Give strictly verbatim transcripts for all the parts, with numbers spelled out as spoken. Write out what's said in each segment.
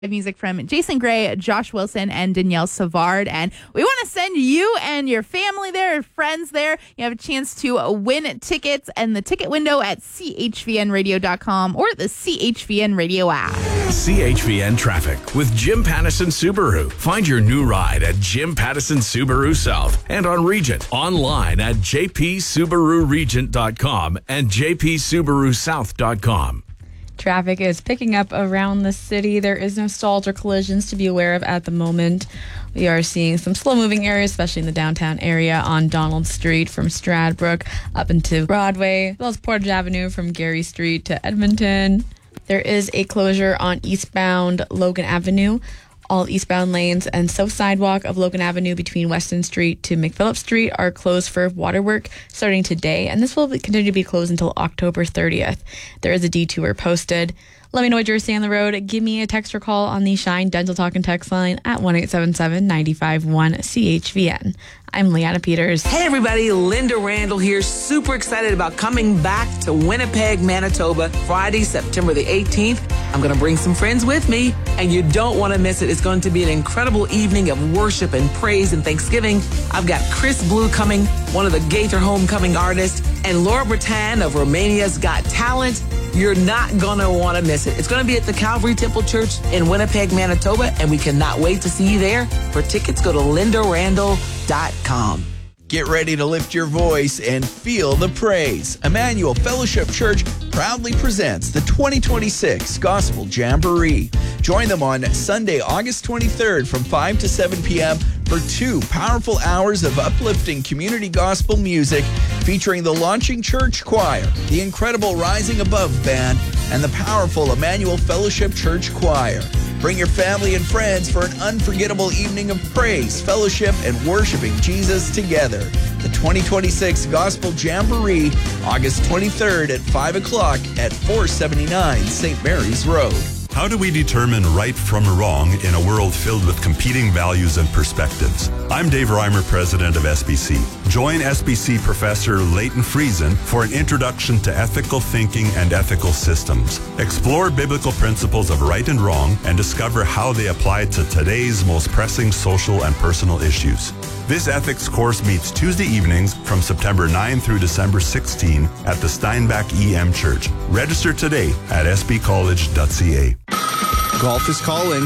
Music from Jason Gray, Josh Wilson, and Danielle Savard. And we want to send you and your family there, friends there. You have a chance to win tickets and the ticket window at C H V N radio dot com or the C H V N Radio app. C H V N Traffic with Jim Pattison Subaru. Find your new ride at Jim Pattison Subaru South and on Regent. Online at j p subaru regent dot com and j p subaru south dot com. Traffic is picking up around the city. There is no stalls or collisions to be aware of at the moment. We are seeing some slow-moving areas, especially in the downtown area on Donald Street from Stradbrook up into Broadway, as well as Portage Avenue from Gary Street to Edmonton. There is a closure on eastbound Logan Avenue. All eastbound lanes and south sidewalk of Logan Avenue between Weston Street to McPhillip Street are closed for water work starting today, and this will continue to be closed until October thirtieth. There is a detour posted. Let me know what you're seeing on the road. Give me a text or call on the Shine Dental Talk and Text line at one eight seven seven, nine five one, C H V N. I'm Leanna Peters. Hey everybody, Linda Randall here. Super excited about coming back to Winnipeg, Manitoba, Friday, September the eighteenth. I'm going to bring some friends with me, and you don't want to miss it. It's going to be an incredible evening of worship and praise and thanksgiving. I've got Chris Blue coming, one of the Gaither Homecoming artists, and Laura Bretan of Romania's Got Talent. You're not going to want to miss it. It's going to be at the Calvary Temple Church in Winnipeg, Manitoba, and we cannot wait to see you there. For tickets, go to linda randall dot com. Get ready to lift your voice and feel the praise. Emmanuel Fellowship Church proudly presents the twenty twenty-six Gospel Jamboree. Join them on Sunday, August twenty-third from five to seven p.m. for two powerful hours of uplifting community gospel music featuring the Launching Church Choir, the incredible Rising Above Band, and the powerful Emmanuel Fellowship Church Choir. Bring your family and friends for an unforgettable evening of praise, fellowship, and worshiping Jesus together. The twenty twenty-six Gospel Jamboree, August twenty-third at five o'clock at four seventy-nine Saint Mary's Road. How do we determine right from wrong in a world filled with competing values and perspectives? I'm Dave Reimer, president of S B C. Join S B C professor Leighton Friesen for an introduction to ethical thinking and ethical systems. Explore biblical principles of right and wrong and discover how they apply to today's most pressing social and personal issues. This ethics course meets Tuesday evenings from September ninth through December sixteenth at the Steinbach E M Church. Register today at s b college dot c a. Golf is calling.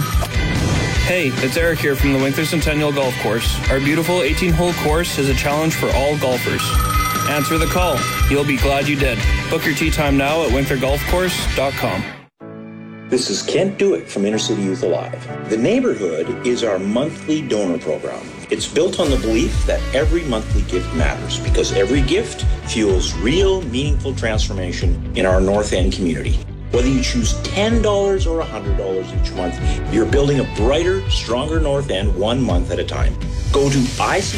Hey, it's Eric here from the Winkler Centennial Golf Course. Our beautiful eighteen-hole course is a challenge for all golfers. Answer the call. You'll be glad you did. Book your tee time now at winkler golf course dot com. This is Kent Dewitt from Inner City Youth Alive. The Neighborhood is our monthly donor program. It's built on the belief that every monthly gift matters because every gift fuels real, meaningful transformation in our North End community. Whether you choose ten dollars or one hundred dollars each month, you're building a brighter, stronger North End one month at a time. Go to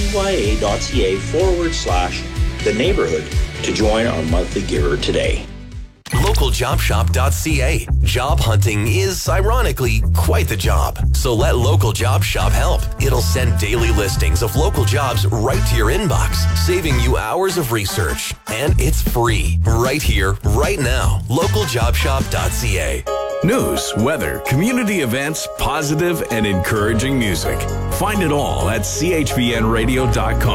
icya.ca forward slash the neighborhood to join our monthly giver today. local job shop dot c a. Job hunting is, ironically, quite the job. So let Local Job Shop help. It'll send daily listings of local jobs right to your inbox, saving you hours of research. And it's free, right here, right now. local job shop dot c a. News, weather, community events, positive and encouraging music. Find it all at c h v n radio dot com.